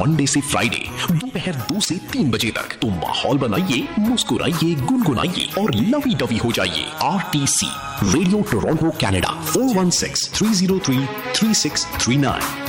Monday से Friday दोपहर 2 से 3 बजे तक। तो माहौल बनाइए, मुस्कुराइए, गुनगुनाइए और लवी डवी हो जाइए। RTC radio Toronto Canada 416-303-3639।